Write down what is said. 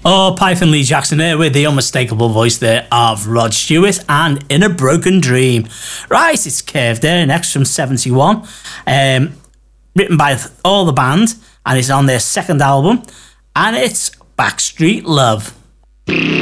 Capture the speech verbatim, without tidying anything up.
Oh, Python Lee Jackson there with the unmistakable voice there of Rod Stewart and In a Broken Dream. Right, it's Curve there, next from seventy-one. Um, written by all the band, and it's on their second album, and it's Backstreet Love.